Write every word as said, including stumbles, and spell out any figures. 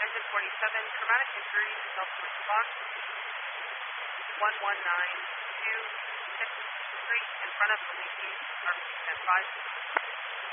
Engine forty-seven, traumatic injury, self-response, one one nine two six Street in front of Luigi, R P ten five.